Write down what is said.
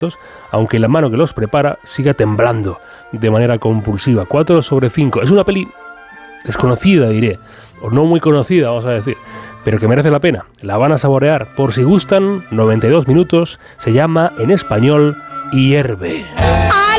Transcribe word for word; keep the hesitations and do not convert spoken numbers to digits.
aunque la mano que los prepara siga temblando de manera compulsiva. cuatro sobre cinco. Es una peli desconocida, diré, o no muy conocida, vamos a decir, pero que merece la pena. La van a saborear. Por si gustan, noventa y dos minutos. Se llama en español Hierve.